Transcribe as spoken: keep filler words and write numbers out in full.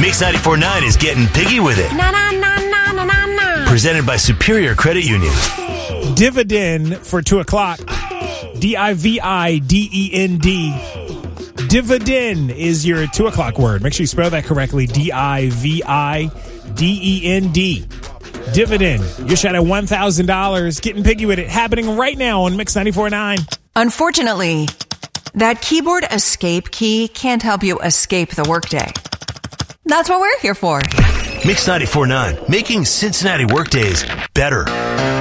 Mix ninety-four point nine is getting piggy with it. Na na na na na na na. Presented by Superior Credit Union. Dividend for two o'clock. D I V I D E N D. Dividend is your two o'clock word. Make sure you spell that correctly. D I V I D E N D. Dividend. Your shot at one thousand dollars. Getting piggy with it. Happening right now on Mix ninety-four point nine. Unfortunately, that keyboard escape key can't help you escape the workday. That's what we're here for. Mix ninety-four point nine, making Cincinnati workdays better.